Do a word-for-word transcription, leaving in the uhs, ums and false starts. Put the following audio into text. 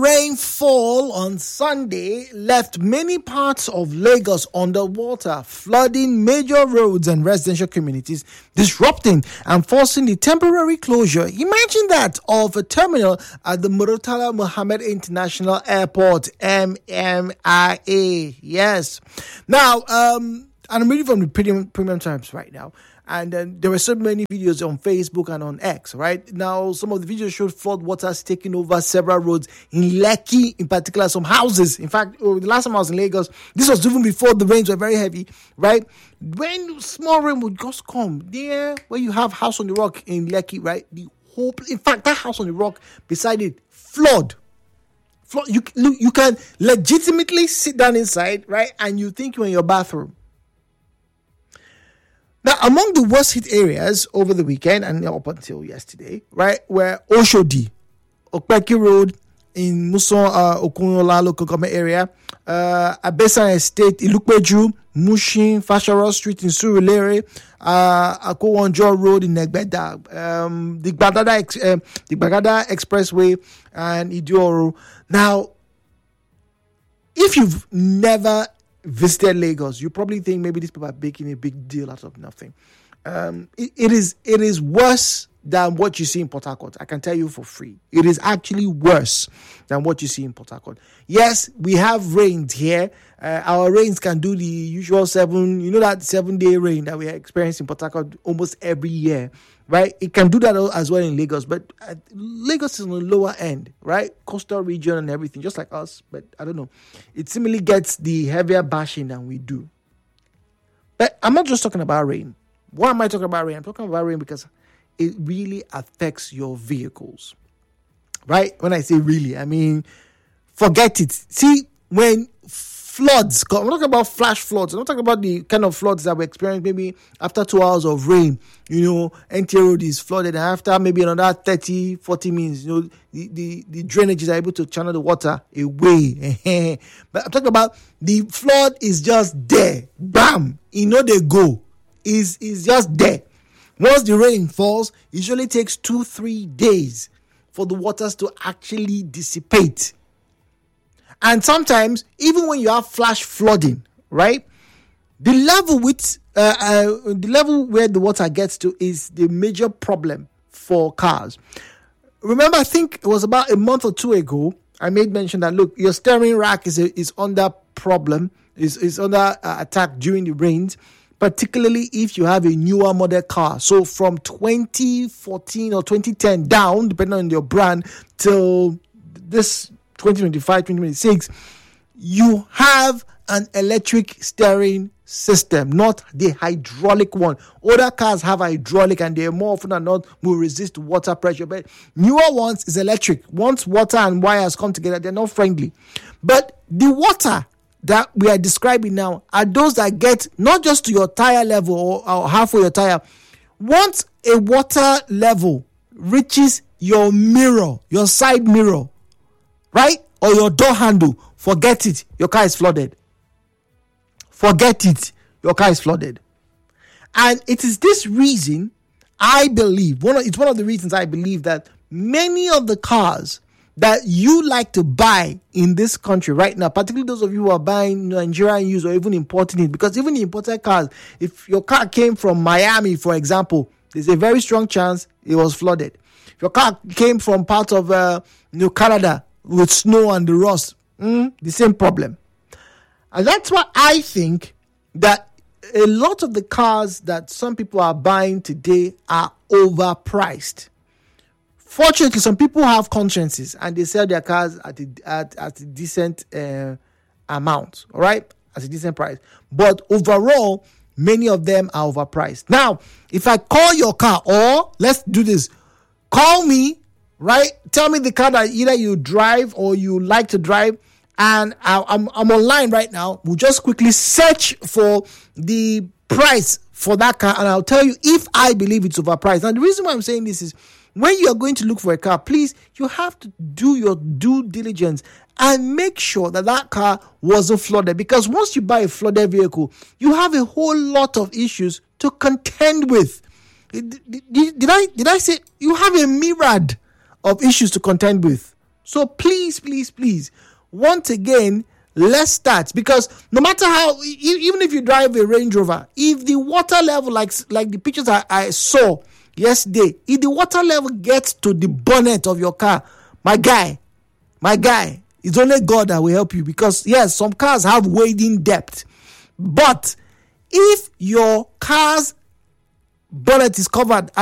Rainfall on Sunday left many parts of Lagos underwater, flooding major roads and residential communities, disrupting and forcing the temporary closure. Imagine that of a terminal at the Murtala Mohammed International Airport, M M I A. Yes. Now, um, I'm reading from the Premium, Premium Times right now. And uh, there were so many videos on Facebook and on X, right? Now, some of the videos showed flood waters taking over several roads in Lekki, in particular, some houses. In fact, oh, the last time I was in Lagos, this was even before the rains were very heavy, right? When small rain would just come, there, where you have House on the Rock in Lekki, right? The whole, in fact, that House on the Rock beside it, flood. flood. You, you can legitimately sit down inside, right? And you think you're in your bathroom. Now, among the worst hit areas over the weekend and up until yesterday, right, were Oshodi, Okpeki Road in Muson, uh, Okunola local government area, uh, Abesan Estate, Ilukpeju, Mushin, Fashara Street in Surulere, uh, Akowonjo Road in Negbeda, um, the Bagada, ex- uh, the Bagada Expressway, and Idioro. Now, if you've never visited Lagos, you probably think maybe these people are making a big deal out of nothing. Um, it, it is it is worse than what you see in Port Harcourt. I can tell you for free. It is actually worse than what you see in Port Harcourt. Yes, we have rains here. Uh, our rains can do the usual seven, you know that seven-day rain that we experience in Port Harcourt almost every year, right? It can do that as well in Lagos, but uh, Lagos is on the lower end, right? Coastal region and everything, just like us, but I don't know. It similarly gets the heavier bashing than we do. But I'm not just talking about rain. Why am I talking about rain? I'm talking about rain because it really affects your vehicles, right? When I say really, I mean, forget it. See, when floods come, I'm not talking about flash floods. I'm not talking about the kind of floods that we experience maybe after two hours of rain. You know, N T A Road is flooded, and after maybe another thirty, forty minutes, you know, the, the, the drainages are able to channel the water away. But I'm talking about the flood is just there. Bam! You know, they go. Is is just there. Once the rain falls, it usually takes two, three days for the waters to actually dissipate. And sometimes, even when you have flash flooding, right, the level with uh, uh, the level where the water gets to is the major problem for cars. Remember, I think it was about a month or two ago, I made mention that, look, your steering rack is a, is under problem, is, is under uh, attack during the rains, particularly if you have a newer model car. So from twenty fourteen or twenty ten down, depending on your brand, till this twenty twenty-five, twenty twenty-six, you have an electric steering system, not the hydraulic one. Older cars have hydraulic and they more often than not will resist water pressure. But newer ones is electric. Once water and wires come together, they're not friendly. But the water that we are describing now are those that get not just to your tire level or, or halfway your tire. Once a water level reaches your mirror, your side mirror, right, or your door handle, forget it. Your car is flooded. Forget it. Your car is flooded. And it is this reason I believe, one of, it's one of the reasons I believe that many of the cars that you like to buy in this country right now, particularly those of you who are buying Nigerian used or even importing it, because even the imported cars, if your car came from Miami, for example, there's a very strong chance it was flooded. If your car came from part of uh, you know, Canada with snow and the rust, mm, the same problem. And that's why I think that a lot of the cars that some people are buying today are overpriced. Fortunately, some people have consciences and they sell their cars at a, at, at a decent uh, amount, all right, at a decent price. But overall, many of them are overpriced. Now, if I call your car, or let's do this, call me, right? Tell me the car that either you drive or you like to drive, and I, I'm I'm online right now. We'll just quickly search for the price for that car, and I'll tell you if I believe it's overpriced. Now, the reason why I'm saying this is, when you are going to look for a car, please, you have to do your due diligence and make sure that that car wasn't flooded. Because once you buy a flooded vehicle, you have a whole lot of issues to contend with. Did, did, did I did I say you have a myriad of issues to contend with? So please, please, please, once again, let's start, because no matter how, e- even if you drive a Range Rover, if the water level, like like the pictures I, I saw yesterday, if the water level gets to the bonnet of your car, my guy, my guy, it's only God that will help you, because yes, some cars have wading depth, but if your car's bonnet is covered